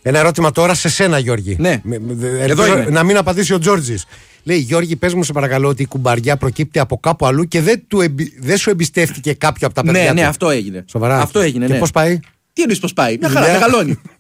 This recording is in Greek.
Ένα ερώτημα τώρα σε σένα, Γιώργη. Ναι. Εδώ είναι. Να μην απαντήσει ο Τζόρτζης. Λέει, Γιώργη, πες μου σε παρακαλώ ότι η κουμπαριά προκύπτει από κάπου αλλού και δεν σου εμπιστεύτηκε κάποιο από τα παιδιά. Ναι, αυτό έγινε. Σοβαρά. Αυτό έγινε, και ναι. πώς πάει? Τι εννοείς πώς πάει? Μια χαρά, μεγαλώνει.